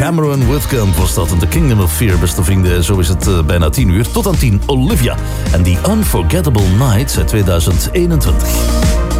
Cameron Whitcomb was dat in The Kingdom of Fear, beste vrienden. Zo is het bijna 10 uur. Tot aan 10, Olivia en The Unforgettable Nights uit 2021.